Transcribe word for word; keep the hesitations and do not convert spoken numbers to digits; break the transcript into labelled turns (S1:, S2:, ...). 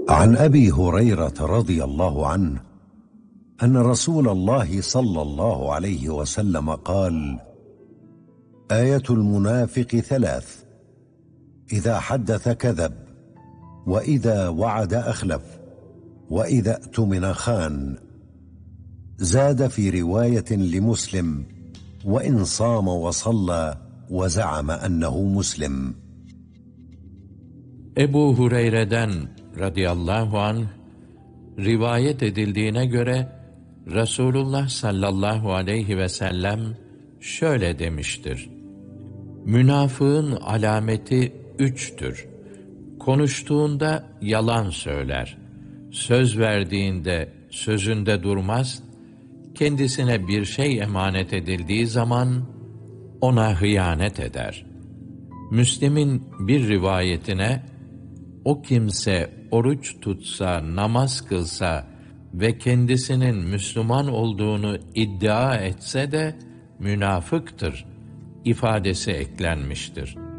S1: عن أبي هريرة رضي الله عنه أن رسول الله صلى الله عليه وسلم قال: آية المنافق ثلاث: إذا حدث كذب، وإذا وعد أخلف، وإذا اؤتمن خان. زاد في رواية لمسلم: وإن صام وصلى وزعم أنه مسلم.
S2: Ebu Hureyre'den radıyallahu anh rivayet edildiğine göre Resulullah sallallahu aleyhi ve sellem şöyle demiştir: Münafığın alameti üçtür. Konuştuğunda yalan söyler, söz verdiğinde sözünde durmaz, kendisine bir şey emanet edildiği zaman ona hıyanet eder. Müslim'in bir rivayetine, o kimse oruç tutsa, namaz kılsa ve kendisinin Müslüman olduğunu iddia etse de münafıktır ifadesi eklenmiştir.